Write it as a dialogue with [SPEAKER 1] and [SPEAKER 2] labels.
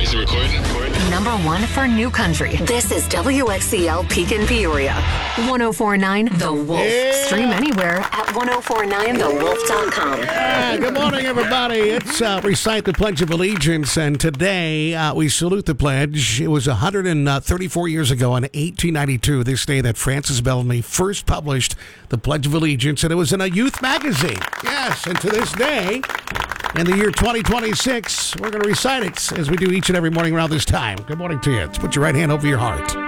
[SPEAKER 1] Is it recording?
[SPEAKER 2] Number 1 for New Country. This is WXCL Pekin Peoria. 1049 The Wolf.
[SPEAKER 3] Yeah.
[SPEAKER 2] Stream anywhere at 1049thewolf.com.
[SPEAKER 3] Good morning, everybody. It's Recite the Pledge of Allegiance, and today we salute the pledge. It was 134 years ago in 1892, this day that Francis Bellamy first published the Pledge of Allegiance, and it was in a youth magazine. Yes, and to this day, in the year 2026, we're going to recite it as we do each and every morning around this time. Good morning to you. Let's put your right hand over your heart.